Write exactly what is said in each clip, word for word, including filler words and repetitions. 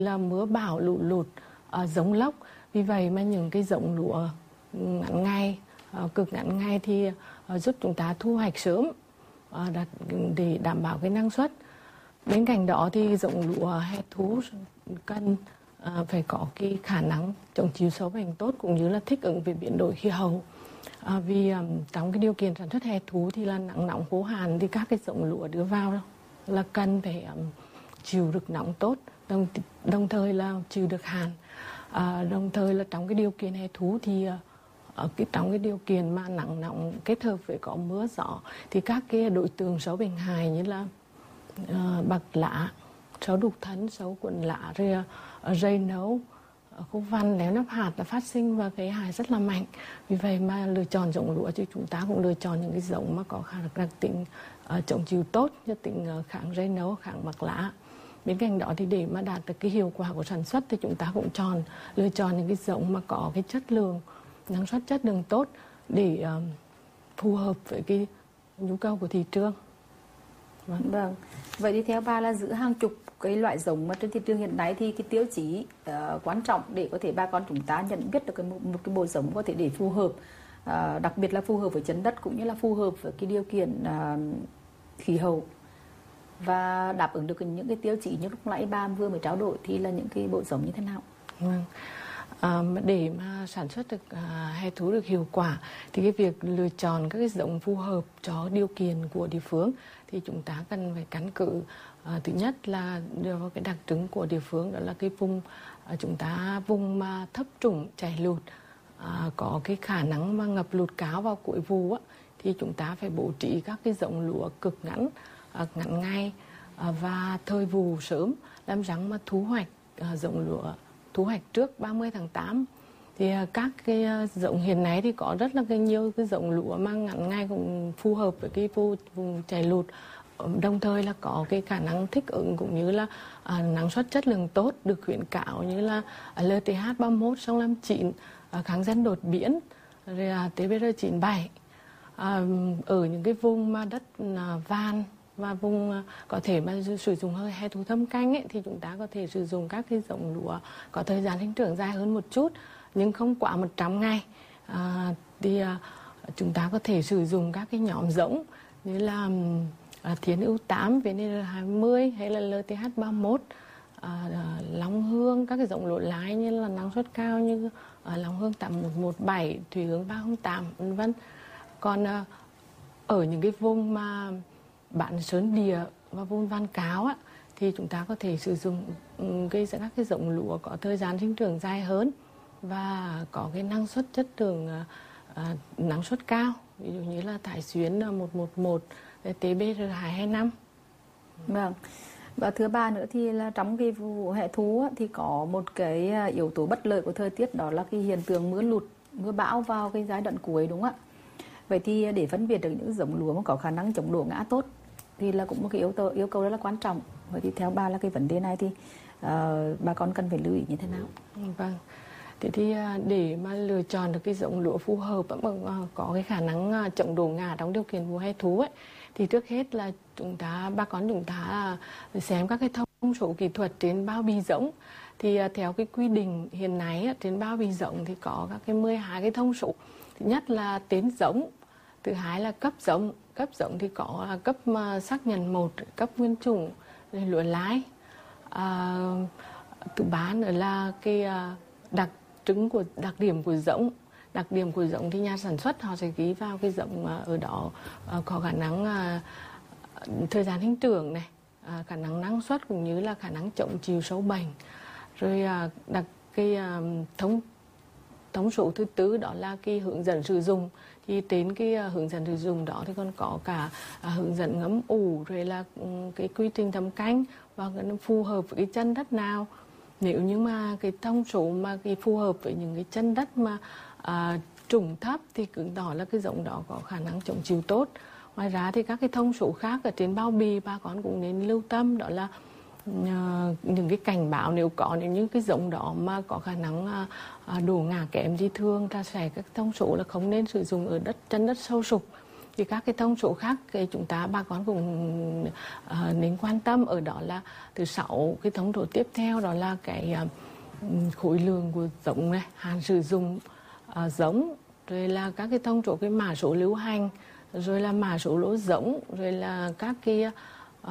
là mưa bão lũ lụt, uh, giông lốc. Vì vậy mà những cái giống lúa ngắn ngày, uh, cực ngắn ngày thì uh, giúp chúng ta thu hoạch sớm uh, để đảm bảo cái năng suất. Bên cạnh đó thì giống lúa hè thu cần uh, phải có cái khả năng chống chịu sâu bệnh tốt cũng như là thích ứng với biến đổi khí hậu. À, vì um, trong cái điều kiện sản xuất hè thu thì là nắng nóng khô hạn thì các cái giống lúa đưa vào là cần phải um, chịu được nóng tốt, đồng đồng thời là chịu được hạn. À, đồng thời là trong cái điều kiện hè thu thì uh, ở cái trong cái điều kiện mà nắng nóng kết hợp với có mưa gió thì các cái đối tượng sâu bệnh hại như là uh, bạc lá, sâu đục thân, sâu cuộn lá, rồi uh, rây nấu, khô văn, léo nắp hạt là phát sinh và cái hại rất là mạnh. Vì vậy mà lựa chọn giống lúa thì chúng ta cũng lựa chọn những cái giống mà có khả đặc tính uh, chống chịu tốt, như tính uh, kháng rây nấu, kháng bạc lá. Bên cạnh đó thì để mà đạt được cái hiệu quả của sản xuất thì chúng ta cũng chọn lựa chọn những cái giống mà có cái chất lượng, năng suất chất lượng tốt để uh, phù hợp với cái nhu cầu của thị trường. Vâng. Vâng. Vậy thì theo bà là giữa hàng chục cái loại giống mà trên thị trường hiện nay thì cái tiêu chí uh, quan trọng để có thể bà con chúng ta nhận biết được cái, một, một cái bộ giống có thể để phù hợp, uh, đặc biệt là phù hợp với chân đất cũng như là phù hợp với cái điều kiện uh, khí hậu và đáp ứng được những cái tiêu chí như lúc nãy bà vừa mới trao đổi thì là những cái bộ giống như thế nào? Vâng. À, để mà sản xuất được à, hè thu được hiệu quả thì cái việc lựa chọn các cái giống phù hợp cho điều kiện của địa phương thì chúng ta cần phải căn cứ à, thứ nhất là do cái đặc trưng của địa phương, đó là cái vùng à, chúng ta vùng mà thấp trũng chảy lụt, à, có cái khả năng mà ngập lụt cao vào cuối vụ á, thì chúng ta phải bố trí các cái giống lúa cực ngắn, à, ngắn ngày à, và thời vụ sớm, làm rằng mà thu hoạch à, giống lúa thu hoạch trước ba mươi tháng tám. Thì các cái giống hiện nay thì có rất là cái nhiều cái giống lúa mà ngắn ngày cũng phù hợp với cái vùng, vùng chảy lụt, đồng thời là có cái khả năng thích ứng cũng như là à, năng suất chất lượng tốt được khuyến cáo như là lờ tê hát ba mươi mốt, sông Lam chín, à, kháng dân đột biến, rồi à, tê bê rờ chín mươi bảy. À, ở những cái vùng mà đất à, van và vùng có thể mà sử dụng hơi hè thu thâm canh ấy, thì chúng ta có thể sử dụng các cái giống lúa có thời gian sinh trưởng dài hơn một chút nhưng không quá một trăm ngày. À, thì à, chúng ta có thể sử dụng các cái nhóm giống như là à, Thiên ưu tám, vê en rờ hai mươi hay là lờ tê hát ba mươi mốt, à, Long Hương, các cái giống lúa lái như là năng suất cao như à, Long Hương tám một một bảy, Thủy Hương ba không tám, vân vân. Còn à, ở những cái vùng mà bản sơn địa và vùng van cáo á, thì chúng ta có thể sử dụng cái các cái giống lúa có thời gian sinh trưởng dài hơn và có cái năng suất chất lượng à, năng suất cao, ví dụ như là Thái Xuyến một một một, tê bê rờ hai hai năm. Vâng. Và thứ ba nữa thì là trong cái vụ hè thu á, thì có một cái yếu tố bất lợi của thời tiết, đó là cái hiện tượng mưa lụt, mưa bão vào cái giai đoạn cuối, đúng không ạ? Vậy thì để phân biệt được những giống lúa mà có khả năng chống đổ ngã tốt thì là cũng một cái yếu tố yêu cầu rất là quan trọng. Vậy thì theo bà là cái vấn đề này thì uh, bà con cần phải lưu ý như thế nào? Vâng. Thế thì để mà lựa chọn được cái giống lúa phù hợp có cái khả năng chống đổ ngã trong điều kiện vụ hè thu ấy, thì trước hết là chúng ta bà con chúng ta xem các cái thông số kỹ thuật trên bao bì giống. Thì theo cái quy định hiện nay trên bao bì giống thì có các cái mười hai cái thông số. Thứ nhất là tên giống, thứ hai là cấp giống. Cấp giống thì có cấp xác nhận một, cấp nguyên chủng, rồi lúa lái. À, thứ ba nữa là cái đặc trưng của đặc điểm của giống. Đặc điểm của giống thì nhà sản xuất họ sẽ ghi vào cái giống ở đó có khả năng thời gian sinh trưởng này, khả năng năng suất cũng như là khả năng chống chịu sâu bệnh. Rồi đặc cái thống thống số thứ tư đó là cái hướng dẫn sử dụng. Thì trên cái hướng dẫn sử dụng đó thì còn có cả hướng dẫn ngấm ủ, rồi là cái quy trình thâm canh và nó phù hợp với cái chân đất nào. Nếu như mà cái thông số mà cái phù hợp với những cái chân đất mà à, trũng thấp thì cứ tỏ là cái giống đó có khả năng chống chịu tốt. Ngoài ra thì các cái thông số khác ở trên bao bì bà con cũng nên lưu tâm, đó là uh, những cái cảnh báo nếu có nếu như cái giống đó mà có khả năng uh, đổ ngã kém thì thường ta sẽ các thông số là không nên sử dụng ở đất chân đất sâu sục. Thì các cái thông số khác thì chúng ta bà con cũng uh, nên quan tâm ở đó là thứ sáu cái thông số tiếp theo đó là cái uh, khối lượng của giống này, hạn sử dụng uh, giống, rồi là các cái thông số cái mã số lưu hành, rồi là mã số lô giống, rồi là các cái uh,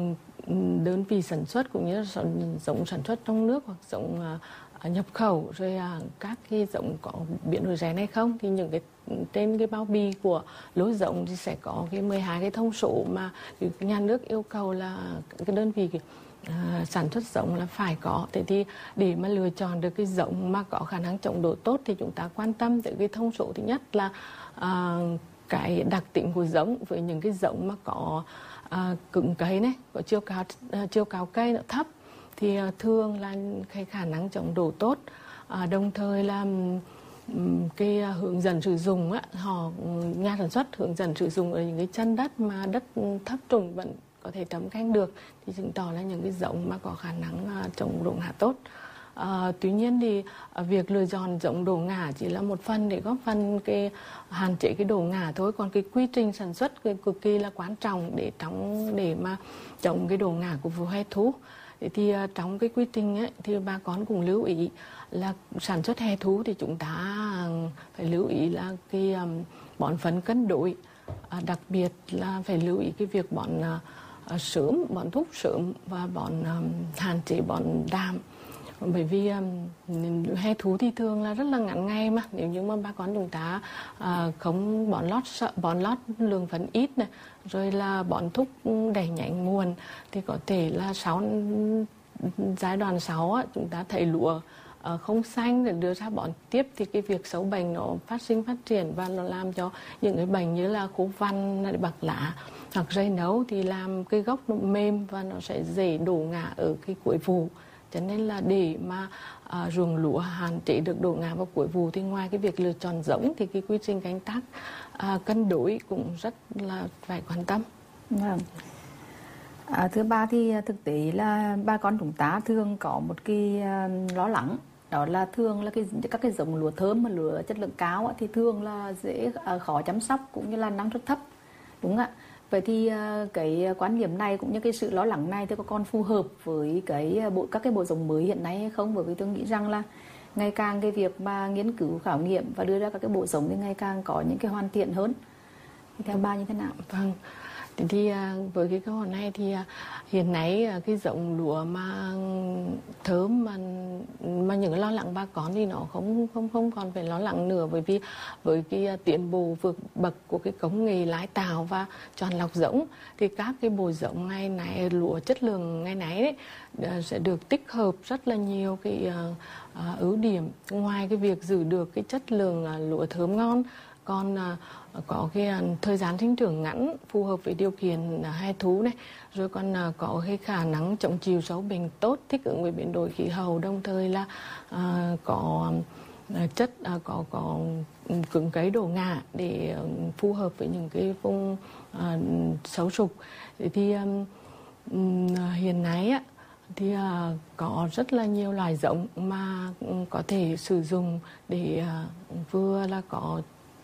đơn vị sản xuất cũng như là giống sản xuất trong nước hoặc giống uh, nhập khẩu, rồi uh, các cái giống có biến đổi gen hay không. Thì những cái trên cái bao bì của lô giống thì sẽ có cái mười hai cái thông số mà nhà nước yêu cầu là cái đơn vị uh, sản xuất giống là phải có. Thế thì để mà lựa chọn được cái giống mà có khả năng chống độ tốt thì chúng ta quan tâm tới cái thông số thứ nhất là uh, cái đặc tính của giống. Với những cái giống mà có uh, cứng cây này, có chiều cao uh, chiều cao cây nó thấp thì uh, thường là cái khả năng chống độ tốt. Uh, đồng thời là um, cái uh, hướng dẫn sử dụng á, họ nhà sản xuất hướng dẫn sử dụng ở những cái chân đất mà đất thấp trũng vẫn có thể trồng canh được thì chứng tỏ là những cái giống mà có khả năng uh, chống đổ ngã tốt. À, tuy nhiên thì việc lựa chọn giống đổ ngã chỉ là một phần để góp phần cái hạn chế cái đổ ngã thôi, còn cái quy trình sản xuất cái cực kỳ là quan trọng để trong để mà chống cái đổ ngã của vụ hè thu. Thì uh, trong cái quy trình ấy, thì bà con cũng lưu ý là sản xuất hè thu thì chúng ta phải lưu ý là cái um, bón phân cân đối, uh, đặc biệt là phải lưu ý cái việc bón uh, sớm, bón thúc sớm và bón um, hạn chế bón đạm. Bởi vì um, hè thu thì thường là rất là ngắn ngày mà nếu như mà bà con chúng ta uh, không bón lót sợ bón lót lượng phấn ít này, rồi là bón thúc đẩy nhánh muộn thì có thể là sáu giai đoạn sáu á, chúng ta thấy lúa uh, không xanh để đưa ra bón tiếp thì cái việc sâu bệnh nó phát sinh phát triển và nó làm cho những cái bệnh như là khô văn, bạc lá hoặc rây nấu thì làm cái gốc nó mềm và nó sẽ dễ đổ ngã ở cái cuối vụ. Cho nên là để mà uh, ruộng lúa hạn chế được đổ ngã vào cuối vụ thì ngoài cái việc lựa chọn giống thì cái quy trình canh tác uh, cân đối cũng rất là phải quan tâm. Vâng. À, thứ ba thì thực tế là bà con chúng ta thường có một cái uh, lo lắng, đó là thường là cái các cái giống lúa thơm mà lúa chất lượng cao thì thường là dễ uh, khó chăm sóc cũng như là năng suất thấp, đúng không ạ? Vậy thì cái quan điểm này cũng như cái sự lo lắng này thì có còn phù hợp với cái bộ các cái bộ giống mới hiện nay hay không? Bởi vì tôi nghĩ rằng là ngày càng cái việc mà nghiên cứu khảo nghiệm và đưa ra các cái bộ giống thì ngày càng có những cái hoàn thiện hơn. Thì theo bà như thế nào? Vâng. Thì với cái câu hỏi này thì hiện nay cái giống lúa mà thơm mà mà những lo lắng bà con thì nó không không không còn phải lo lắng nữa, bởi vì với cái tiến bộ vượt bậc của cái công nghệ lái tạo và chọn lọc giống thì các cái bộ giống ngày này lúa chất lượng ngày nay đấy sẽ được tích hợp rất là nhiều cái uh, ưu điểm. Ngoài cái việc giữ được cái chất lượng uh, lúa thơm ngon, còn uh, có cái uh, thời gian sinh trưởng ngắn phù hợp với điều kiện uh, hè thu này, rồi còn uh, có cái khả năng chống chịu sâu bệnh tốt, thích ứng với biến đổi khí hậu, đồng thời là uh, có uh, chất uh, có có cứng cấy đổ ngã để uh, phù hợp với những cái vùng uh, xấu sục. Thì um, um, hiện nay á thì uh, có rất là nhiều loài giống mà um, có thể sử dụng để uh, vừa là có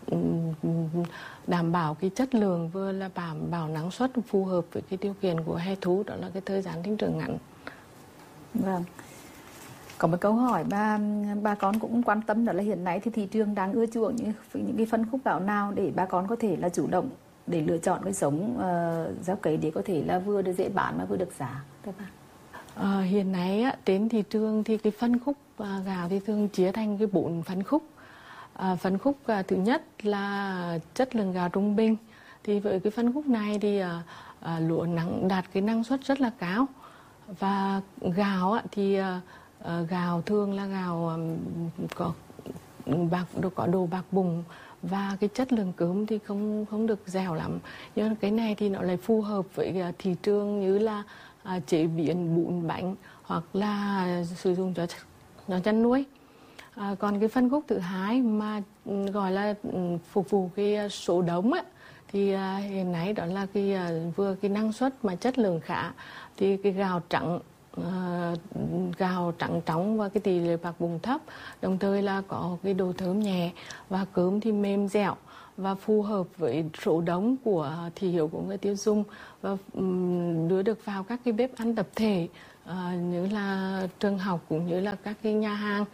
đảm bảo cái chất lượng, vừa là đảm bảo năng suất phù hợp với cái điều kiện của hè thu, đó là cái thời gian sinh trưởng ngắn. Vâng. Có một câu hỏi bà bà con cũng quan tâm, đó là hiện nay thì thị trường đang ưa chuộng những những cái phân khúc gạo nào để bà con có thể là chủ động để lựa chọn cái giống uh, rau cấy để có thể là vừa được dễ bán mà vừa được giá. Thưa bà. À, hiện nay á, trên thị trường thì cái phân khúc uh, gạo thì thường chia thành cái bốn phân khúc. À, phân khúc à, thứ nhất là chất lượng gạo trung bình. Thì với cái phân khúc này thì à, à, lúa nắng đạt cái năng suất rất là cao. Và gạo á, thì à, à, gạo thường là gạo à, có bạc có đồ bạc bùng và cái chất lượng cơm thì không không được dẻo lắm. Nhưng cái này thì nó lại phù hợp với thị trường như là à, chế biến bún bánh hoặc là sử dụng cho cho chăn nuôi. À, còn cái phân khúc thứ hai mà gọi là phục vụ cái số đống á, thì à, hiện nay đó là cái à, vừa cái năng suất mà chất lượng khá, thì cái gạo trắng à, gạo trắng trống và cái tỷ lệ bạc bùng thấp, đồng thời là có cái độ thơm nhẹ và cơm thì mềm dẻo và phù hợp với số đống của thị hiếu của người tiêu dùng và đưa được vào các cái bếp ăn tập thể như là trường học cũng như là các cái nhà hàng.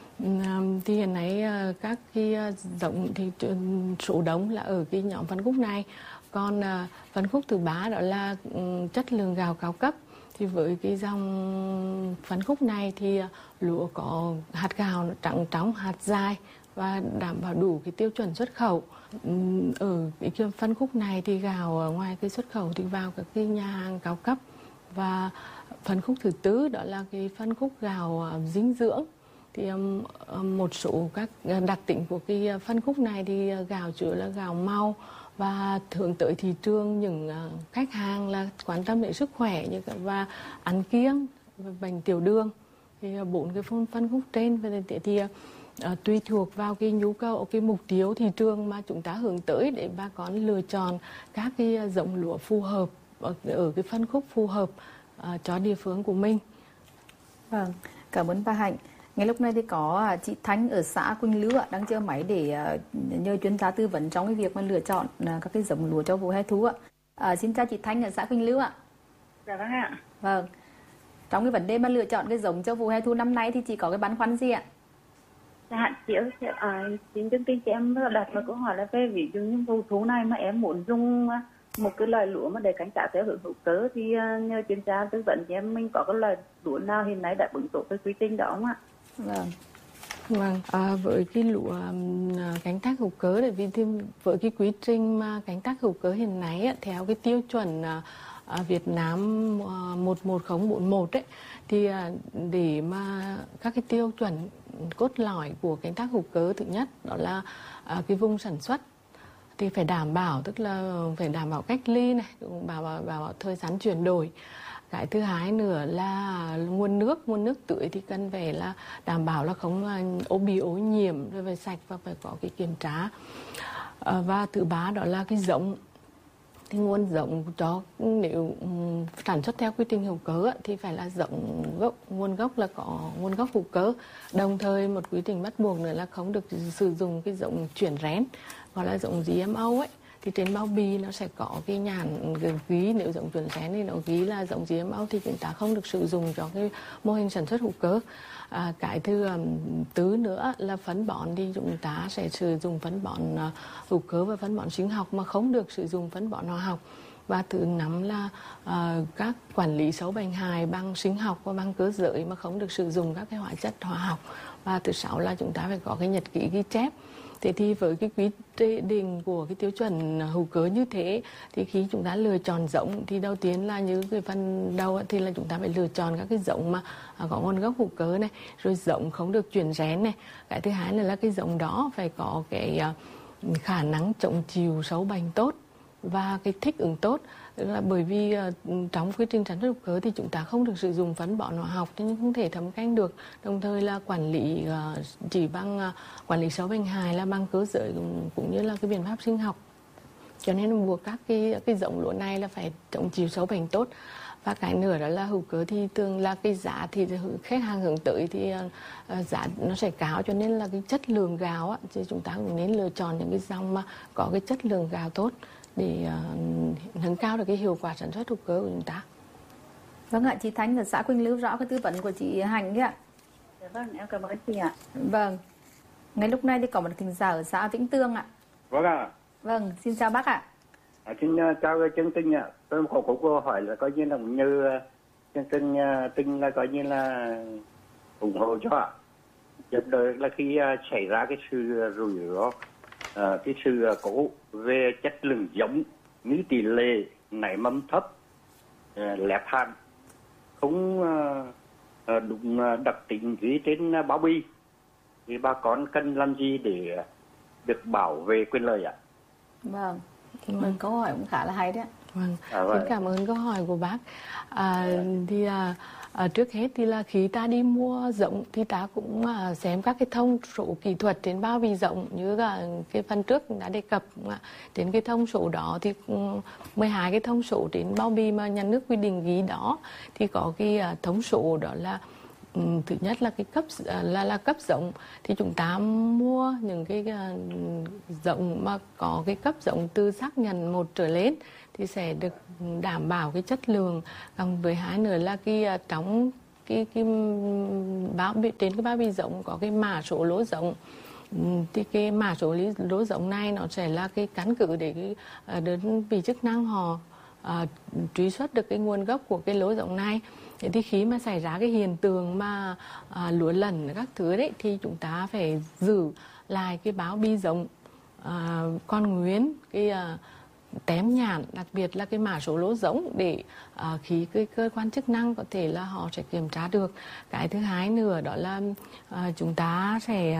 Thì hiện nay các cái giống thì số đống là ở cái nhóm phân khúc này. Còn phân khúc thứ ba đó là chất lượng gạo cao cấp. Thì với cái dòng phân khúc này thì lúa có hạt gạo trắng tróng, hạt dài và đảm bảo đủ cái tiêu chuẩn xuất khẩu. Ở cái phân khúc này thì gạo ngoài cái xuất khẩu thì vào các cái nhà hàng cao cấp. Và phân khúc thứ tư đó là cái phân khúc gạo dinh dưỡng. Thì một số các đặc tính của cái phân khúc này thì gạo chứa là gạo mau và hướng tới thị trường những khách hàng là quan tâm đến sức khỏe và ăn kiêng, bệnh tiểu đường. Thì bốn cái phân, phân khúc trên thì, thì uh, tùy thuộc vào cái nhu cầu, cái mục tiêu thị trường mà chúng ta hướng tới để bà con lựa chọn các cái giống lúa phù hợp ở, ở cái phân khúc phù hợp uh, cho địa phương của mình. Vâng, cảm ơn bà Hạnh. Ngay lúc này thì có chị Thanh ở xã Quỳnh Lưu đang chờ máy để nhờ chuyên gia tư vấn trong cái việc mà lựa chọn các cái giống lúa cho vụ hè thu ạ. À, xin chào chị Thanh ở xã Quỳnh Lưu ạ. Dạ vâng ạ. Vâng. Trong cái vấn đề mà lựa chọn cái giống cho vụ hè thu năm nay thì chị có cái băn khoăn gì ạ? Dạ chị ơi, à, xin chương trình chị em đặt một câu hỏi là về ví dụ như vụ thu này mà em muốn dùng một cái loại lúa mà để canh tác theo hướng hữu cơ thì nhờ chuyên gia tư vấn cho em mình có cái loại lúa nào hiện nay đã ứng dụng cái quy trình đó không ạ? Vâng. Vâng, à, với cái lúa canh tác hữu cơ để vì thêm với cái quy trình mà canh tác hữu cơ hiện nay á, theo cái tiêu chuẩn à, Việt Nam à, một một không bốn một ấy, thì à, để mà các cái tiêu chuẩn cốt lõi của canh tác hữu cơ, thứ nhất đó là à, cái vùng sản xuất thì phải đảm bảo, tức là phải đảm bảo cách ly này, bảo bảo, bảo thời gian chuyển đổi. Cái thứ hai nữa là nguồn nước, nguồn nước tưới thì cần phải là đảm bảo là không ô bị ô nhiễm, rồi phải sạch và phải có cái kiểm tra. À, và thứ ba đó là cái giống. Thì nguồn giống cho nếu um, sản xuất theo quy trình hữu cơ thì phải là giống gốc, nguồn gốc là có nguồn gốc hữu cơ. Đồng thời một quy trình bắt buộc nữa là không được sử dụng cái giống chuyển rén, gọi là giống giê em ô ấy. Thì trên bao bì nó sẽ có cái nhãn ghi, nếu giống chuyển rén thì nó ghi là giống giê em ô thì chúng ta không được sử dụng cho cái mô hình sản xuất hữu cơ. À, cái thứ um, tứ nữa là phân bón thì chúng ta sẽ sử dụng phân bón uh, hữu cơ và phân bón sinh học mà không được sử dụng phân bón hóa học. Và thứ năm là uh, các quản lý sâu bệnh hại bằng sinh học và bằng cơ giới mà không được sử dụng các cái hóa chất hóa học. Và thứ sáu là chúng ta phải có cái nhật ký ghi chép. Thế thì với cái quy định của cái tiêu chuẩn hữu cơ như thế thì khi chúng ta lựa chọn giống thì đầu tiên là như cái phần đầu thì là chúng ta phải lựa chọn các cái giống mà có nguồn gốc hữu cơ này, rồi giống không được chuyển rén này. Cái thứ hai là, là cái giống đó phải có cái khả năng chống chịu sâu bệnh tốt và cái thích ứng tốt. Tức là bởi vì uh, trong quy trình sản xuất hữu cơ thì chúng ta không được sử dụng phân bón hóa học nên không thể thâm canh được. Đồng thời là quản lý uh, chỉ bằng uh, quản lý sâu bệnh hại là bằng cơ giới cũng, cũng như là cái biện pháp sinh học. Cho nên buộc các cái cái giống lúa này là phải chống chịu sâu bệnh tốt. Và cái nữa đó là hữu cơ thì thường là cái giá thì khách hàng hướng tới thì uh, giá nó sẽ cao, cho nên là cái chất lượng gạo á, thì chúng ta cũng nên lựa chọn những cái dòng mà có cái chất lượng gạo tốt để uh, nâng cao được cái hiệu quả sản xuất hữu cơ của chúng ta. Vâng ạ, chị Thanh ở xã Quỳnh Lưu rõ cái tư vấn của chị Hạnh đấy ạ. Dạ vâng, em cảm ơn chị ạ. Vâng, ngay lúc này thì có một thính giả ở xã Vĩnh Tương ạ. Vâng ạ. Vâng, xin chào bác ạ. À, xin uh, chào chương trình ạ. Tôi có một câu hỏi là coi như là như chương trình uh, tinh là coi như là ủng hộ cho ạ. Giúp đỡ là khi uh, xảy ra cái sự rủi ro, uh, cái sự uh, cố về chất lượng giống như tỷ lệ nảy mầm thấp, uh, lép hạt, không uh, uh, đúng uh, đặc tính ghi trên uh, bao bì, thì bà con cần làm gì để uh, được bảo vệ quyền lợi ạ? Vâng, vâng, câu hỏi cũng khá là hay đấy ạ. Vâng, à, xin cảm ơn câu hỏi của bác. À, thì à, à, trước hết thì là khi ta đi mua giống thì ta cũng à, xem các cái thông số kỹ thuật trên bao bì giống, như là cái phần trước đã đề cập à, đến cái thông số đó thì um, mười hai cái thông số trên bao bì mà nhà nước quy định ghi đó thì có cái à, thông số đó là thứ nhất là cái cấp là là cấp giống, thì chúng ta mua những cái giống mà có cái cấp giống từ xác nhận một trở lên thì sẽ được đảm bảo cái chất lượng. Còn với hai nữa là cái trong cái cái bao trên cái bao bì giống có cái mã số lô giống, thì cái mã số lô giống này nó sẽ là cái căn cứ để cái đơn vị chức năng họ à, truy xuất được cái nguồn gốc của cái lô giống này. Thế thì khi mà xảy ra cái hiện tượng mà à, lúa lẫn các thứ đấy thì chúng ta phải giữ lại cái báo bì giống à, con nguyên, cái à, tém nhãn, đặc biệt là cái mã số lô giống để à, khi cái cơ quan chức năng có thể là họ sẽ kiểm tra được. Cái thứ hai nữa đó là à, chúng ta sẽ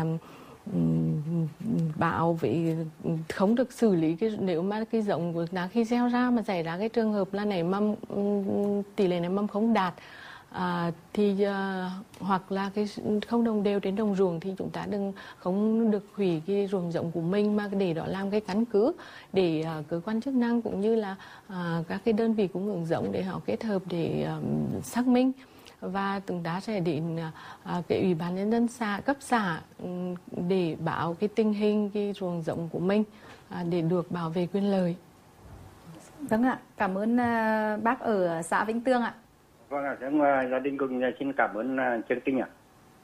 bảo vệ không được xử lý cái nếu mà cái giống của chúng khi gieo ra mà xảy ra cái trường hợp là nảy mầm, tỷ lệ nảy mầm không đạt à, thì à, hoặc là cái không đồng đều trên đồng ruộng thì chúng ta đừng không được hủy cái ruộng giống của mình, mà để đó làm cái căn cứ để à, cơ quan chức năng cũng như là à, các cái đơn vị cung ứng giống để họ kết hợp để à, xác minh. Và chúng ta sẽ đến à, cái ủy ban nhân dân xã cấp xã để báo cái tình hình cái ruộng giống của mình à, để được bảo vệ quyền lợi. Vâng ạ, cảm ơn uh, bác ở xã Vĩnh Tương ạ. Vâng ạ, chúng gia đình cùng xin cảm ơn uh, chương trình ạ.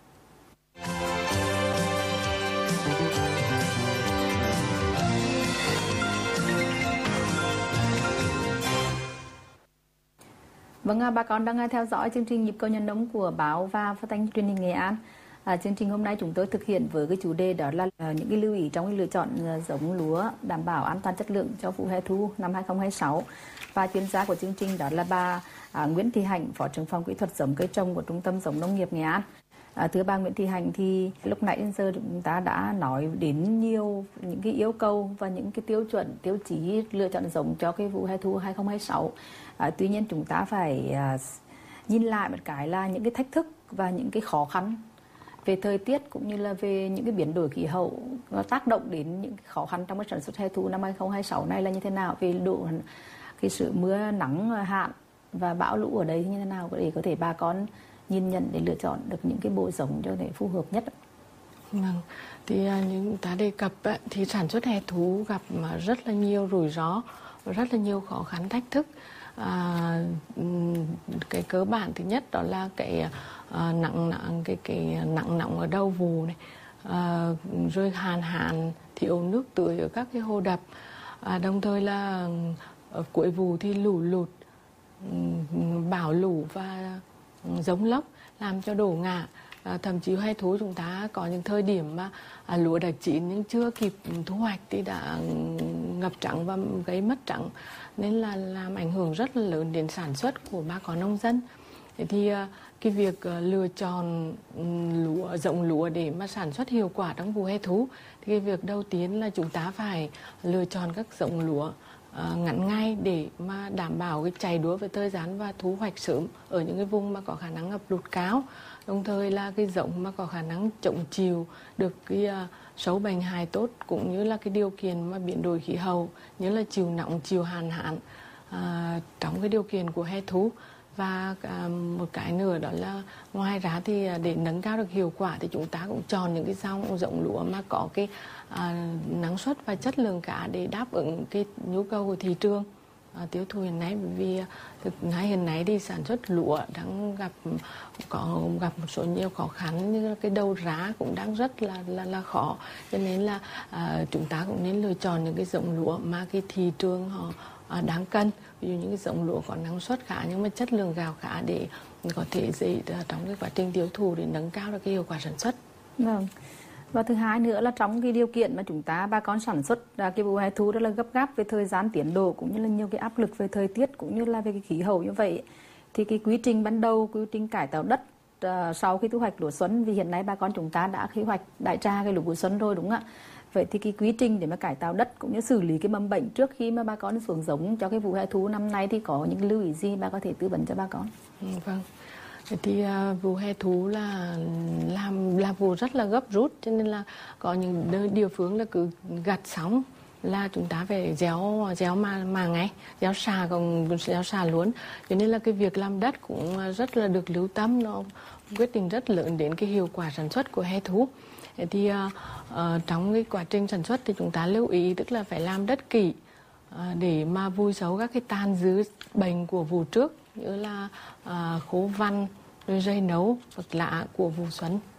Vâng, bà con đang theo dõi chương trình Nhịp cầu Nhân nông của báo và phát thanh truyền hình Nghệ An. À, chương trình hôm nay chúng tôi thực hiện với cái chủ đề đó là uh, những cái lưu ý trong cái lựa chọn uh, giống lúa đảm bảo an toàn chất lượng cho vụ hè thu năm hai không hai sáu. Và chuyên gia của chương trình đó là bà uh, Nguyễn Thị Hạnh, Phó trưởng phòng kỹ thuật giống cây trồng của Trung tâm Giống Nông nghiệp Nghệ An. À, thưa bà Nguyễn Thị Hạnh, thì lúc nãy đến giờ chúng ta đã nói đến nhiều những cái yêu cầu và những cái tiêu chuẩn, tiêu chí lựa chọn giống cho cái vụ hè thu hai không hai sáu. À, tuy nhiên chúng ta phải à, nhìn lại một cái là những cái thách thức và những cái khó khăn về thời tiết cũng như là về những cái biến đổi khí hậu nó tác động đến những cái khó khăn trong cái sản xuất hè thu năm hai không hai sáu này là như thế nào, về độ cái sự mưa nắng hạn và bão lũ ở đây như thế nào để có thể bà con nhìn nhận để lựa chọn được những cái bộ giống cho để phù hợp nhất. Vâng, thì những ta đề cập thì sản xuất hè thu gặp rất là nhiều rủi ro, rất là nhiều khó khăn thách thức. À, cái cơ bản thứ nhất đó là cái à, nặng nặng cái cái nặng nặng ở đầu vụ này, à, rồi hạn hán, thiếu nước tưới ở các cái hồ đập, à, đồng thời là ở cuối vụ thì lũ lụt, bão lũ và giông lốc làm cho đổ ngã. À, thậm chí hè thu chúng ta có những thời điểm mà à, lúa đã chín nhưng chưa kịp thu hoạch thì đã ngập trắng và gây mất trắng, nên là làm ảnh hưởng rất là lớn đến sản xuất của bà con nông dân. Thế thì à, cái việc à, lựa chọn lúa giống lúa để mà sản xuất hiệu quả trong vụ hè thu thì cái việc đầu tiên là chúng ta phải lựa chọn các giống lúa À, ngắn ngay để mà đảm bảo cái chạy đũa với thời gian và thu hoạch sớm ở những cái vùng mà có khả năng ngập lụt cao, đồng thời là cái giống mà có khả năng chống chịu được cái uh, sâu bệnh hại tốt, cũng như là cái điều kiện mà biến đổi khí hậu như là chịu nóng, chịu hạn hán uh, trong cái điều kiện của hè thu. Và uh, một cái nữa đó là ngoài ra thì uh, để nâng cao được hiệu quả thì chúng ta cũng chọn những cái dòng giống lúa mà có cái uh, năng suất và chất lượng cá để đáp ứng cái nhu cầu của thị trường uh, tiêu thụ hiện nay. Bởi vì uh, thực ngay hiện nay thì sản xuất lúa đang gặp có gặp một số nhiều khó khăn, như là cái đầu ra cũng đang rất là là, là khó, cho nên là uh, chúng ta cũng nên lựa chọn những cái giống lúa mà cái thị trường họ đáng cân, ví dụ những cái giống lúa có năng suất khá nhưng mà chất lượng gạo khá để có thể dễ trong cái quá trình tiêu thụ để nâng cao được cái hiệu quả sản xuất. Vâng. Và thứ hai nữa là trong cái điều kiện mà chúng ta bà con sản xuất cái vụ hè thu rất là gấp gáp về thời gian tiến độ cũng như là nhiều cái áp lực về thời tiết cũng như là về cái khí hậu như vậy, thì cái quy trình ban đầu, quy trình cải tạo đất uh, sau khi thu hoạch lúa xuân, vì hiện nay bà con chúng ta đã thu hoạch đại tra cái lúa vụ xuân rồi đúng không ạ? Vậy thì cái quy trình để mà cải tạo đất cũng như xử lý cái mầm bệnh trước khi mà bà con xuống giống cho cái vụ hè thu năm nay thì có những lưu ý gì bà có thể tư vấn cho bà con? Ừ, vâng. Thì uh, vụ hè thu là làm là vụ rất là gấp rút, cho nên là có những địa phương là cứ gặt xong là chúng ta phải gieo gieo mà mà ngay gieo xà, còn gieo xà luôn, cho nên là cái việc làm đất cũng rất là được lưu tâm, nó quyết định rất lớn đến cái hiệu quả sản xuất của he thú. Thì uh, uh, trong cái quá trình sản xuất thì chúng ta lưu ý, tức là phải làm rất kỹ uh, để mà vùi xấu các cái tàn dư bệnh của vụ trước, như là uh, khô văn, rồi dây nấu, hoặc lạ của vụ xuân.